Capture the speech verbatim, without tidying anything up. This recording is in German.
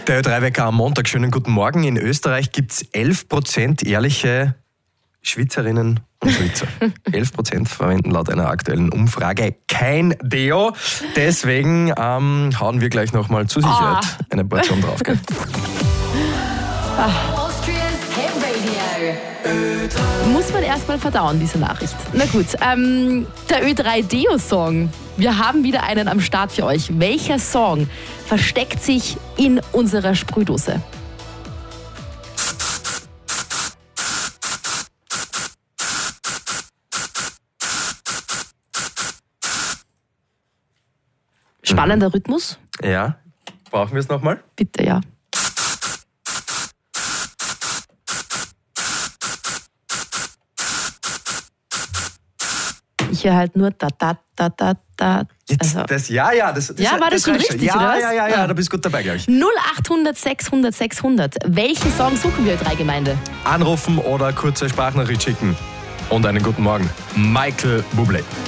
Der Ö drei Wecker am Montag. Schönen guten Morgen. In Österreich gibt es elf Prozent ehrliche Schwitzerinnen und Schwitzer. elf Prozent verwenden laut einer aktuellen Umfrage kein Deo. Deswegen ähm, hauen wir gleich nochmal zur Sicherheit oh. eine Portion drauf. Gell? Muss man erstmal verdauen, diese Nachricht. Na gut, ähm, der Ö drei Deo-Song. Wir haben wieder einen am Start für euch. Welcher Song versteckt sich in unserer Sprühdose? Spannender mhm. Rhythmus? Ja. Brauchen wir es nochmal? Bitte, ja. Ich höre halt nur da, da, da, da, da. Jetzt, also. das, ja, ja, das, das ja, war das, das schon richtig, ja, oder was? Ja, ja, ja, ja, da bist du gut dabei, glaube ich. null acht hundert sechshundert sechshundert. Welchen Song suchen wir, drei Gemeinde? Anrufen oder kurze Sprachnachricht schicken. Und einen guten Morgen. Michael Bublé.